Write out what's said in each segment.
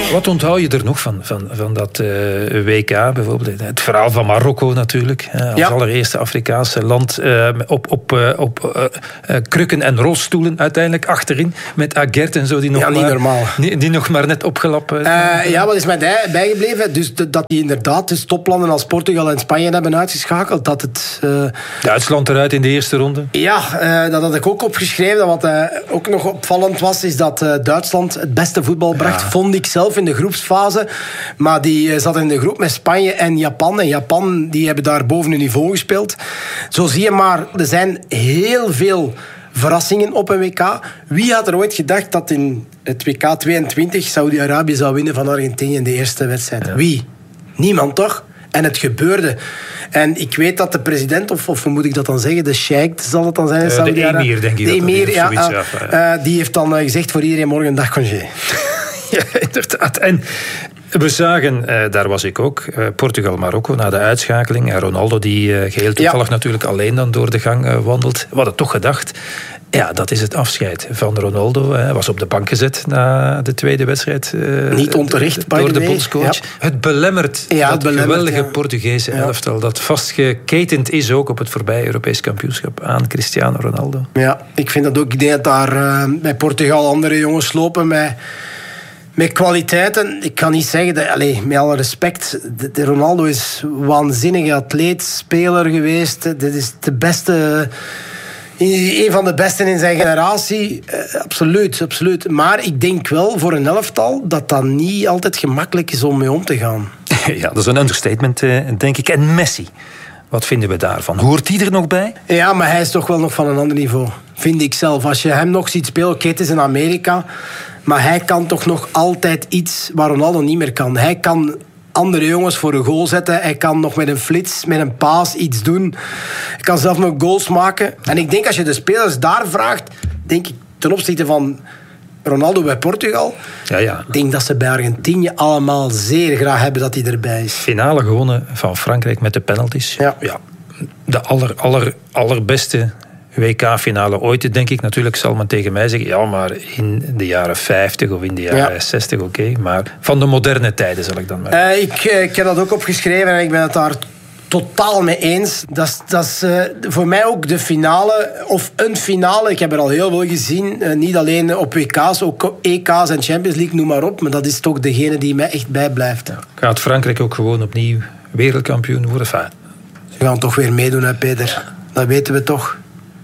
Wat onthoud je er nog van dat WK bijvoorbeeld? Het verhaal van Marokko natuurlijk. Als allereerste Afrikaanse land op krukken en rolstoelen uiteindelijk achterin. Met Aguerd en zo. Die nog maar net opgelapt. Wat is mij bijgebleven? Dus dat die inderdaad dus toplanden als Portugal en Spanje hebben uitgeschakeld. Dat het... Duitsland eruit in de eerste ronde. Ja, dat had ik ook opgeschreven. Wat ook nog opvallend was, is dat Duitsland het beste voetbal bracht. Vond ik zelf in de groepsfase. Maar die zat in de groep met Spanje en Japan. En Japan, die hebben daar boven hun niveau gespeeld. Zo zie je maar, er zijn heel veel verrassingen op een WK. Wie had er ooit gedacht dat in het WK 22 Saudi-Arabië zou winnen van Argentinië in de eerste wedstrijd? Ja. Wie? Niemand, toch? En het gebeurde. En ik weet dat de president, of hoe moet ik dat dan zeggen, de sheikh zal het dan zijn in Saudi-Arabië. De emir, denk ik. De emir, die heeft dan gezegd voor iedereen morgen een dag congé. Ja, inderdaad. En we zagen, daar was ik ook, Portugal-Marokko na de uitschakeling. En Ronaldo die geheel toevallig natuurlijk alleen dan door de gang wandelt. We hadden toch gedacht, ja, dat is het afscheid van Ronaldo. Hij was op de bank gezet na de tweede wedstrijd. Niet onterecht, door de bondscoach. Ja. Het belemmert dat geweldige Portugese elftal dat vastgeketend is ook op het voorbije Europees kampioenschap aan Cristiano Ronaldo. Ja, ik vind dat ook. Ik denk dat daar bij Portugal andere jongens lopen met kwaliteiten. Ik kan niet zeggen, met alle respect, de Ronaldo is een waanzinnige atleet, speler geweest. Dit is de beste, een van de besten in zijn generatie. Absoluut. Maar ik denk wel voor een elftal dat niet altijd gemakkelijk is om mee om te gaan. Ja, dat is een understatement, denk ik. En Messi, wat vinden we daarvan? Hoort die er nog bij? Ja, maar hij is toch wel nog van een ander niveau, vind ik zelf. Als je hem nog ziet spelen, oké, het is in Amerika, maar hij kan toch nog altijd iets waar Ronaldo niet meer kan. Hij kan andere jongens voor een goal zetten. Hij kan nog met een flits, met een paas iets doen. Hij kan zelf nog goals maken. En ik denk als je de spelers daar vraagt, denk ik ten opzichte van Ronaldo bij Portugal, ik denk dat ze bij Argentinië allemaal zeer graag hebben dat hij erbij is. Finale gewonnen van Frankrijk met de penalties. Ja. De allerbeste WK-finale ooit, denk ik. Natuurlijk zal men tegen mij zeggen, ja, maar in de jaren 50 of in de jaren 60, oké. Maar van de moderne tijden zal ik dan maar... Ik heb dat ook opgeschreven en ik ben het daar totaal mee eens. Dat is voor mij ook de finale, of een finale. Ik heb er al heel veel gezien. Niet alleen op WK's, ook EK's en Champions League, noem maar op. Maar dat is toch degene die mij echt bijblijft. Ja. Gaat Frankrijk ook gewoon opnieuw wereldkampioen worden? Ze gaan toch weer meedoen, hè, Peter. Dat weten we toch.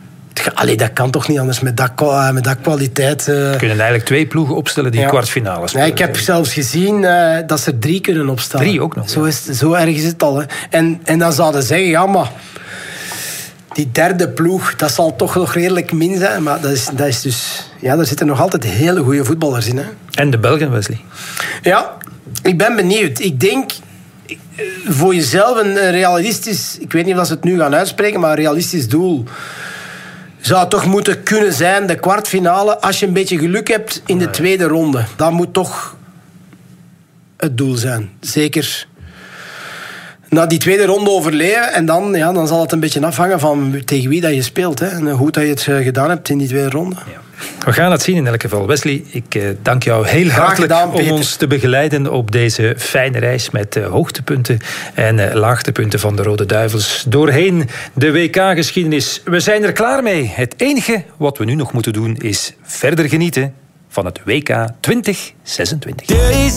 Dat kan toch niet anders met dat kwaliteit. We kunnen eigenlijk 2 ploegen opstellen die kwartfinale spelen. Ja, ik heb zelfs gezien dat ze 3 kunnen opstellen. 3 ook nog. Zo erg is het al. Hè. En dan zouden ze zeggen, ja, maar die derde ploeg, dat zal toch nog redelijk min zijn. Maar dat is dus... Ja, daar zitten nog altijd hele goede voetballers in. Hè. En de Belgen, Wesley. Ja, ik ben benieuwd. Ik denk voor jezelf een realistisch... Ik weet niet of ze het nu gaan uitspreken, maar een realistisch doel zou toch moeten kunnen zijn de kwartfinale als je een beetje geluk hebt in de tweede ronde. Dat moet toch het doel zijn. Zeker na die tweede ronde overleven en dan zal het een beetje afhangen van tegen wie dat je speelt. Hè. En hoe goed dat je het gedaan hebt in die tweede ronde. Ja. We gaan het zien in elk geval. Wesley, ik dank jou heel hartelijk om ons te begeleiden op deze fijne reis met hoogtepunten en laagtepunten van de Rode Duivels doorheen de WK-geschiedenis. We zijn er klaar mee. Het enige wat we nu nog moeten doen is verder genieten van het WK 2026.